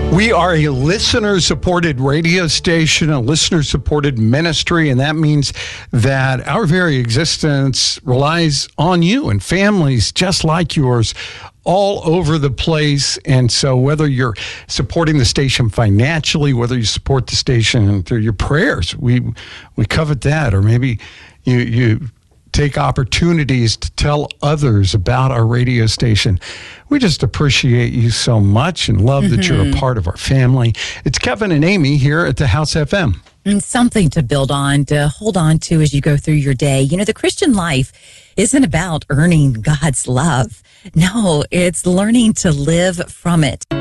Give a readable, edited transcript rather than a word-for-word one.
We are a listener-supported radio station, a listener-supported ministry, and that means that our very existence relies on you and families just like yours all over the place. And so whether you're supporting the station financially, whether you support the station through your prayers, we covet that, or maybe you take opportunities to tell others about our radio station. We just appreciate you so much and love that you're a part of our family. It's Kevin and Amy here at the House FM. And something to build on, to hold on to as you go through your day. You know, the Christian life isn't about earning God's love. No, it's learning to live from it.